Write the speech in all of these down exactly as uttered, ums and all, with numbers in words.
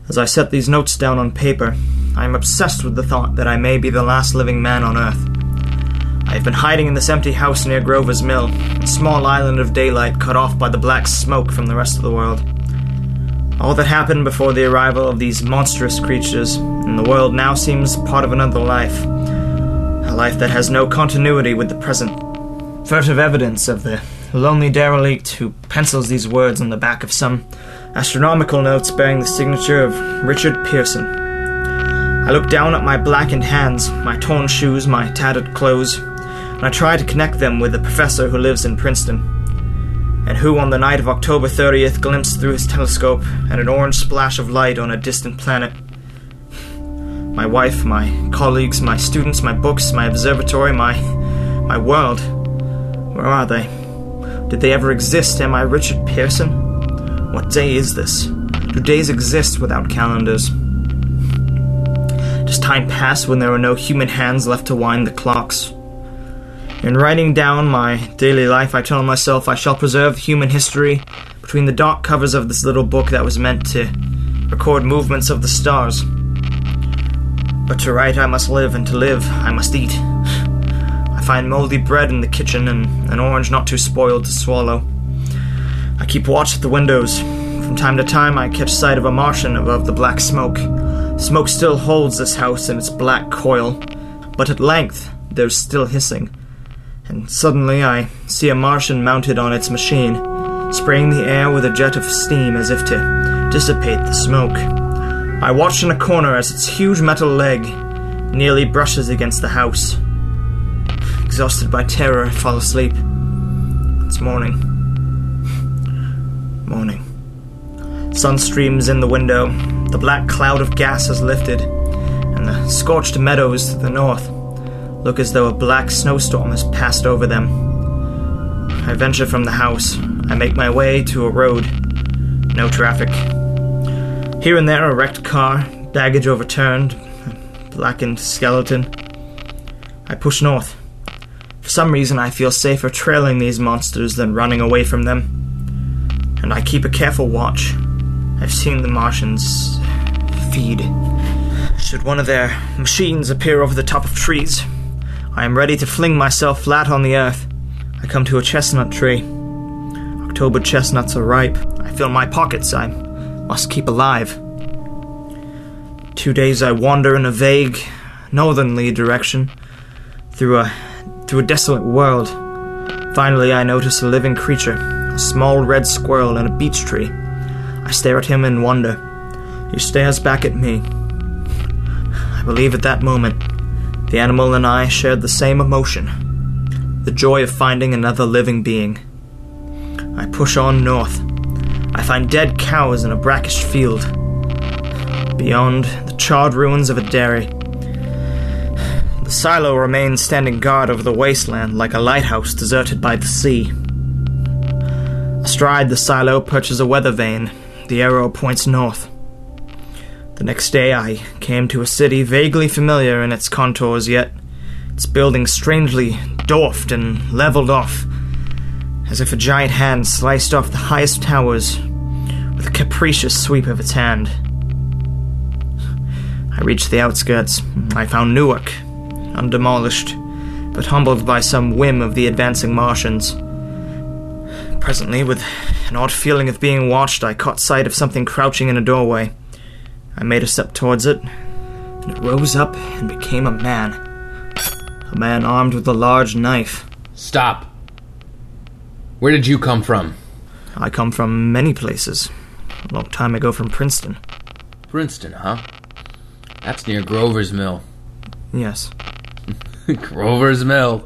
As I set these notes down on paper, I am obsessed with the thought that I may be the last living man on Earth. I have been hiding in this empty house near Grover's Mill, a small island of daylight cut off by the black smoke from the rest of the world. All that happened before the arrival of these monstrous creatures, and the world now seems part of another life. A life that has no continuity with the present. Furtive evidence of the lonely derelict who pencils these words on the back of some astronomical notes bearing the signature of Richard Pearson. I look down at my blackened hands, my torn shoes, my tattered clothes, and I try to connect them with the professor who lives in Princeton, and who on the night of October thirtieth glimpsed through his telescope at an orange splash of light on a distant planet. My wife, my colleagues, my students, my books, my observatory, my... my world. Where are they? Did they ever exist? Am I Richard Pearson? What day is this? Do days exist without calendars? Does time pass when there are no human hands left to wind the clocks? In writing down my daily life, I tell myself I shall preserve human history between the dark covers of this little book that was meant to record movements of the stars. But to write I must live, and to live I must eat. I find moldy bread in the kitchen and an orange not too spoiled to swallow. I keep watch at the windows. From time to time I catch sight of a Martian above the black smoke. Smoke still holds this house in its black coil, but at length there's still hissing. And suddenly I see a Martian mounted on its machine, spraying the air with a jet of steam as if to dissipate the smoke. I watch in a corner as its huge metal leg nearly brushes against the house. Exhausted by terror, I fall asleep. It's morning. Morning. Sun streams in the window. The black cloud of gas has lifted, and the scorched meadows to the north look as though a black snowstorm has passed over them. I venture from the house. I make my way to a road. No traffic. Here and there a wrecked car, baggage overturned, a blackened skeleton. I push north. For some reason I feel safer trailing these monsters than running away from them. And I keep a careful watch. I've seen the Martians feed. Should one of their machines appear over the top of trees, I am ready to fling myself flat on the earth. I come to a chestnut tree. October chestnuts are ripe. I fill my pockets. I must keep alive. Two days I wander in a vague, northerly direction through a through a desolate world. Finally I notice a living creature, a small red squirrel in a beech tree. I stare at him in wonder. He stares back at me. I believe at that moment the animal and I shared the same emotion, the joy of finding another living being. I push on north. I find dead cows in a brackish field. Beyond, the charred ruins of a dairy. The silo remains standing guard over the wasteland like a lighthouse deserted by the sea. Astride the silo perches a weather vane. The arrow points north. The next day I came to a city vaguely familiar in its contours, yet its buildings strangely dwarfed and leveled off, as if a giant hand sliced off the highest towers with a capricious sweep of its hand. I reached the outskirts. I found Newark, undemolished, but humbled by some whim of the advancing Martians. Presently, with an odd feeling of being watched, I caught sight of something crouching in a doorway. I made a step towards it, and it rose up and became a man. A man armed with a large knife. Stop. Where did you come from? I come from many places. A long time ago from Princeton. Princeton, huh? That's near Grover's Mill. Yes. Grover's Mill.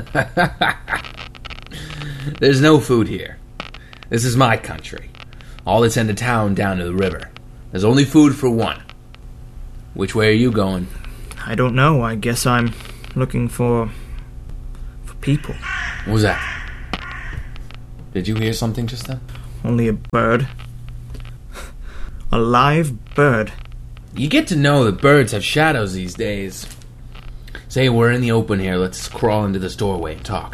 There's no food here. This is my country. All that's into town down to the river. There's only food for one. Which way are you going? I don't know. I guess I'm looking for... for people. What was that? Did you hear something just then? Only a bird. A live bird. You get to know that birds have shadows these days. Say we're in the open here. Let's crawl into this doorway and talk.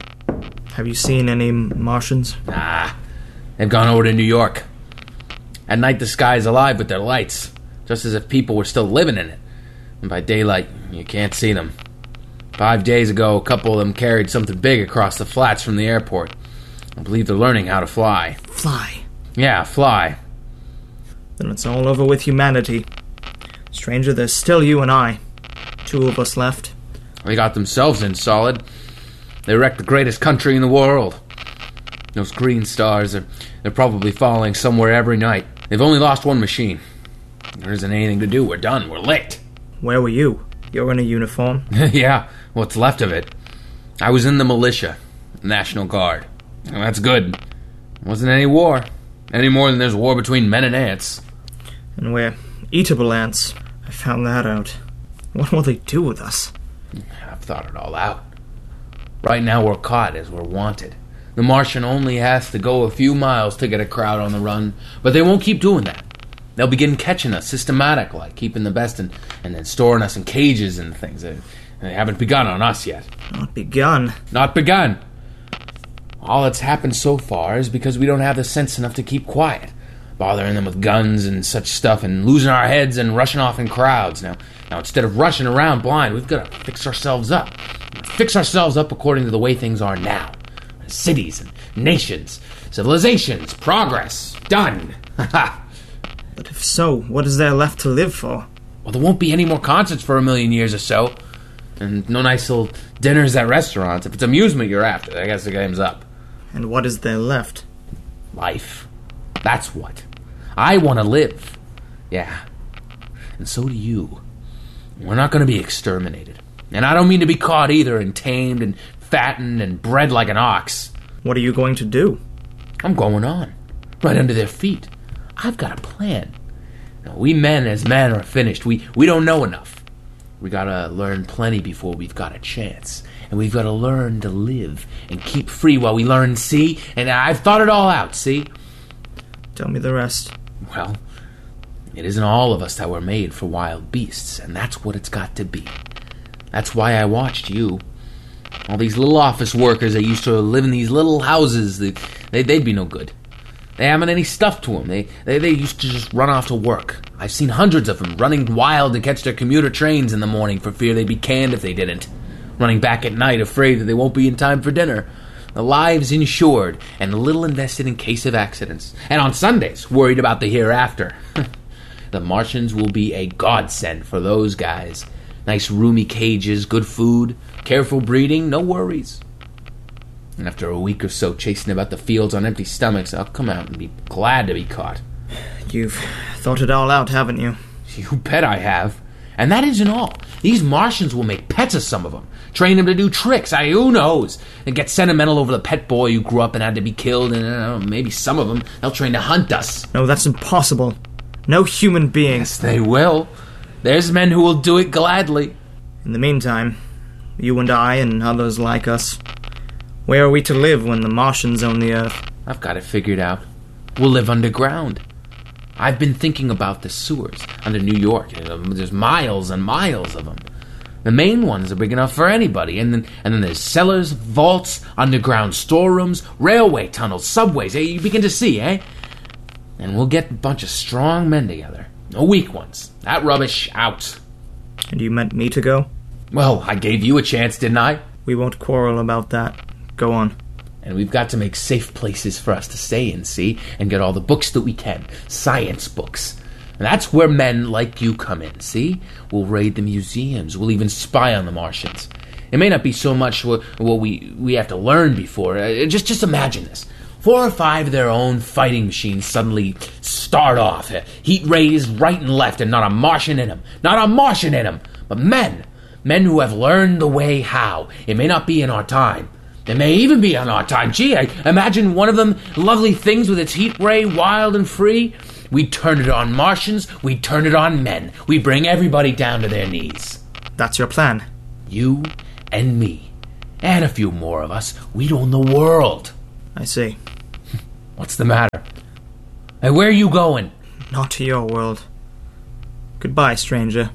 Have you seen any Martians? Nah. They've gone over to New York. At night the sky is alive with their lights, just as if people were still living in it. And by daylight, you can't see them. Five days ago, a couple of them carried something big across the flats from the airport. I believe they're learning how to fly. Fly? Yeah, fly. Then it's all over with humanity. Stranger, there's still you and I. Two of us left. They got themselves in solid. They wrecked the greatest country in the world. Those green stars, are, they're probably falling somewhere every night. They've only lost one machine. There isn't anything to do. We're done. We're licked. Where were you? You're in a uniform. Yeah, what's left of it. I was in the militia, National Guard. Well, that's good. Wasn't any war. Any more than there's war between men and ants. And we're eatable ants. I found that out. What will they do with us? I've thought it all out. Right now we're caught as we're wanted. The Martian only has to go a few miles to get a crowd on the run, but they won't keep doing that. They'll begin catching us systematic, like keeping the best and, and then storing us in cages and things. They, they haven't begun on us yet. Not begun? Not begun. All that's happened so far is because we don't have the sense enough to keep quiet, bothering them with guns and such stuff and losing our heads and rushing off in crowds. Now, now instead of rushing around blind, we've got to fix ourselves up. Fix ourselves up according to the way things are now. Cities and nations, civilizations, progress. Done. But if so, what is there left to live for? Well, there won't be any more concerts for a million years or so. And no nice little dinners at restaurants. If it's amusement you're after, I guess the game's up. And what is there left? Life. That's what. I want to live. Yeah. And so do you. We're not going to be exterminated. And I don't mean to be caught either and tamed and fattened and bred like an ox. What are you going to do? I'm going on. Right under their feet. I've got a plan. Now, we men as men are finished. We, we don't know enough. We gotta learn plenty before we've got a chance. And we've gotta learn to live and keep free while we learn, see? And I've thought it all out, see? Tell me the rest. Well, it isn't all of us that were made for wild beasts, and that's what it's got to be. That's why I watched you. All these little office workers that used to live in these little houses, they, they, they'd be no good. They haven't any stuff to them. They, they they used to just run off to work. I've seen hundreds of them running wild to catch their commuter trains in the morning for fear they'd be canned if they didn't. Running back at night afraid that they won't be in time for dinner. The lives insured and little invested in case of accidents. And on Sundays, worried about the hereafter. The Martians will be a godsend for those guys. Nice roomy cages, good food, careful breeding, no worries. And after a week or so chasing about the fields on empty stomachs, I'll come out and be glad to be caught. You've thought it all out, haven't you? You bet I have. And that isn't all. These Martians will make pets of some of them. Train them to do tricks. I, who knows? They get sentimental over the pet boy who grew up and had to be killed. And uh, maybe some of them, they'll train to hunt us. No, that's impossible. No human being. Yes, they will. There's men who will do it gladly. In the meantime, you and I and others like us, where are we to live when the Martians own the Earth? I've got it figured out. We'll live underground. I've been thinking about the sewers under New York. There's miles and miles of them. The main ones are big enough for anybody. And then, and then there's cellars, vaults, underground storerooms, railway tunnels, subways. You begin to see, eh? And we'll get a bunch of strong men together. No weak ones. That rubbish out. And you meant me to go? Well, I gave you a chance, didn't I? We won't quarrel about that. Go on. And we've got to make safe places for us to stay in, see? And get all the books that we can. Science books. And that's where men like you come in, see? We'll raid the museums. We'll even spy on the Martians. It may not be so much what, what we, we have to learn before. Uh, just, just imagine this. Four or five of their own fighting machines suddenly start off. Uh, heat rays right and left, and not a Martian in them. Not a Martian in them. But men. Men who have learned the way how. It may not be in our time. It may even be on our time. Gee, I imagine one of them lovely things with its heat ray, wild and free. We turn it on Martians. We turn it on men. We bring everybody down to their knees. That's your plan? You and me. And a few more of us. We'd own the world. I see. What's the matter? Hey, where are you going? Not to your world. Goodbye, stranger.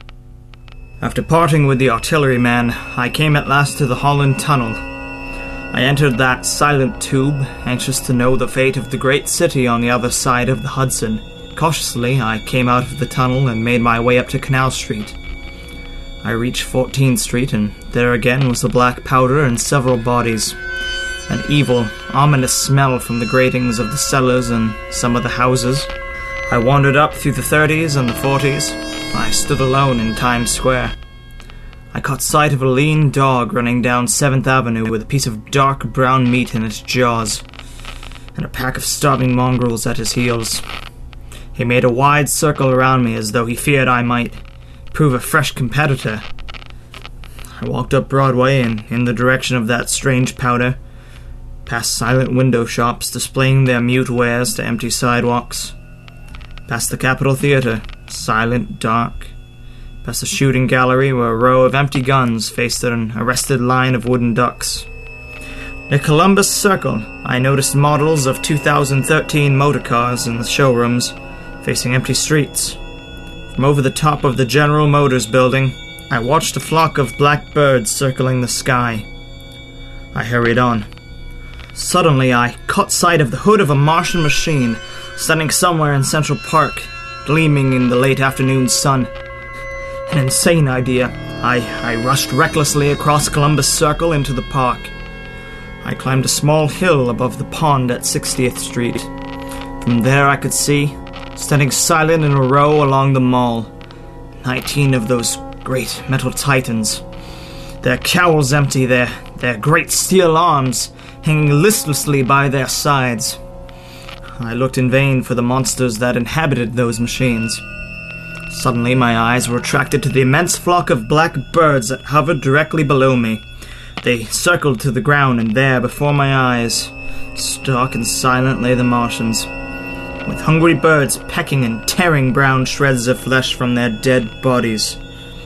After parting with the artilleryman, I came at last to the Holland Tunnel. I entered that silent tube, anxious to know the fate of the great city on the other side of the Hudson. Cautiously, I came out of the tunnel and made my way up to Canal Street. I reached fourteenth Street, and there again was the black powder and several bodies. An evil, ominous smell from the gratings of the cellars and some of the houses. I wandered up through the thirties and the forties. I stood alone in Times Square. I caught sight of a lean dog running down seventh Avenue with a piece of dark brown meat in its jaws, and a pack of starving mongrels at his heels. He made a wide circle around me as though he feared I might prove a fresh competitor. I walked up Broadway and in the direction of that strange powder, past silent window shops displaying their mute wares to empty sidewalks, past the Capitol Theater, silent, dark, past the shooting gallery where a row of empty guns faced an arrested line of wooden ducks. Near Columbus Circle, I noticed models of two thousand thirteen motor cars in the showrooms facing empty streets. From over the top of the General Motors building, I watched a flock of black birds circling the sky. I hurried on. Suddenly, I caught sight of the hood of a Martian machine standing somewhere in Central Park, gleaming in the late afternoon sun. An insane idea. I, I rushed recklessly across Columbus Circle into the park. I climbed a small hill above the pond at sixtieth Street. From there I could see, standing silent in a row along the mall, nineteen of those great metal titans. Their cowls empty, their, their great steel arms hanging listlessly by their sides. I looked in vain for the monsters that inhabited those machines. Suddenly my eyes were attracted to the immense flock of black birds that hovered directly below me. They circled to the ground, and there, before my eyes, stark and silent lay the Martians, with hungry birds pecking and tearing brown shreds of flesh from their dead bodies.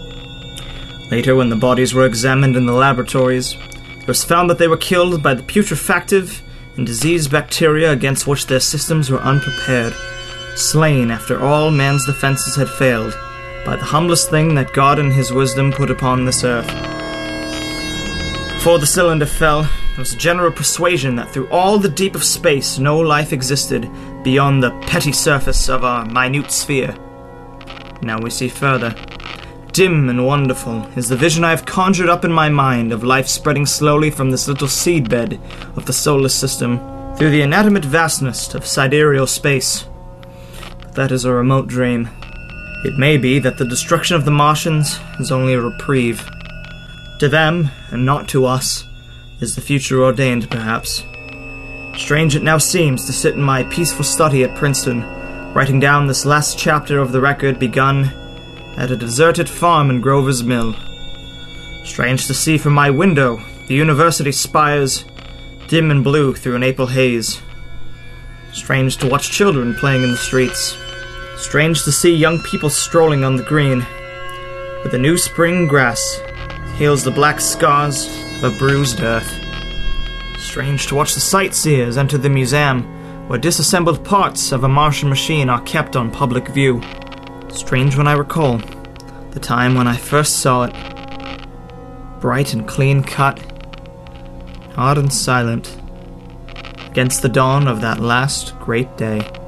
Later, when the bodies were examined in the laboratories, it was found that they were killed by the putrefactive and diseased bacteria against which their systems were unprepared, slain after all man's defenses had failed, by the humblest thing that God in his wisdom put upon this earth. Before the cylinder fell, there was a general persuasion that through all the deep of space no life existed beyond the petty surface of our minute sphere. Now we see further. Dim and wonderful is the vision I have conjured up in my mind of life spreading slowly from this little seedbed of the solar system through the inanimate vastness of sidereal space. But that is a remote dream. It may be that the destruction of the Martians is only a reprieve. To them, and not to us, is the future ordained, perhaps. Strange it now seems to sit in my peaceful study at Princeton, writing down this last chapter of the record begun at a deserted farm in Grover's Mill. Strange to see from my window the university spires, dim and blue through an April haze. Strange to watch children playing in the streets. Strange to see young people strolling on the green. With the new spring grass heals the black scars of a bruised earth. Strange to watch the sightseers enter the museum, where disassembled parts of a Martian machine are kept on public view. Strange when I recall the time when I first saw it, bright and clean cut, odd and silent, against the dawn of that last great day.